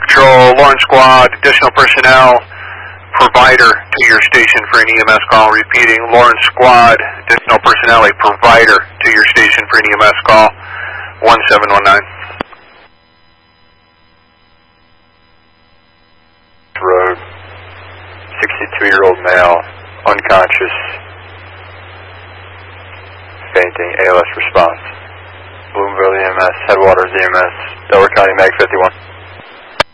Patrol, Lawrence Squad, additional personnel, provider to your station for an EMS call. Repeating, Lawrence Squad, additional personnel, a provider to your station for an EMS call. 1719. Road, 62-year-old male, unconscious, fainting, ALS response. Bloomville EMS, Headwaters EMS, Delaware County MAG 51.